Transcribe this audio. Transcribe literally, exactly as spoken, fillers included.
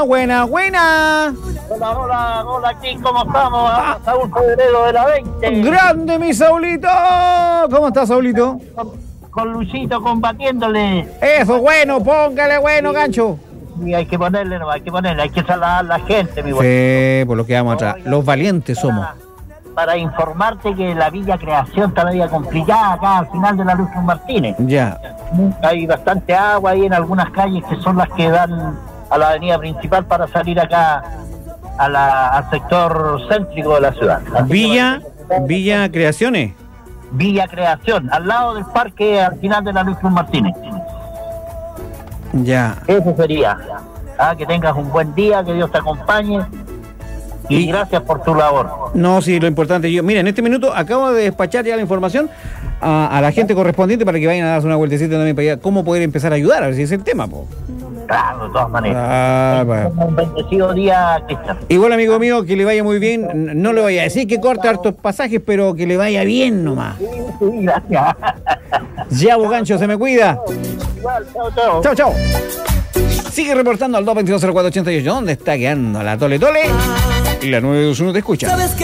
buena, buena. Hola, hola, hola, aquí, ¿cómo estamos? Ah, Saúl Febrero de la veinte. Grande, mi Saulito. ¿Cómo estás, Saulito? Con, con Luchito combatiéndole. Eso, bueno, póngale bueno, gancho. Y hay que ponerle, no, hay que ponerle, hay que saludar a la gente, mi güey. Sí, por lo que vamos atrás. Los valientes somos. Para informarte que la Villa Creación está media complicada acá al final de la Luz Martínez. Ya. Hay bastante agua ahí en algunas calles que son las que dan a la avenida principal para salir acá a la, al sector céntrico de la ciudad. Así Villa, que, Villa Creaciones. Villa Creación, al lado del parque al final de la Luz Martínez. Ya. Eso sería. Ah, que tengas un buen día, que Dios te acompañe. Y, y gracias por tu labor. No, sí, lo importante. Yo, mira, en este minuto acabo de despachar ya la información a, a la gente correspondiente para que vayan a darse una vueltecita también para allá. ¿Cómo poder empezar a ayudar? A ver si es el tema, po. Claro, de todas maneras. Ah, bueno. Un bendecido día, Cristian. Igual, amigo mío, que le vaya muy bien. No le voy a decir que corte hartos pasajes, pero que le vaya bien nomás. Sí, sí, gracias. Ya, Bogancho, se me cuida. Igual, chao, chao. Chao, chao. Sigue reportando al dos veintidós cero cuatro ochenta y ocho. ¿Dónde está quedando la Tole Tole? Y la nueve dos uno te escucha.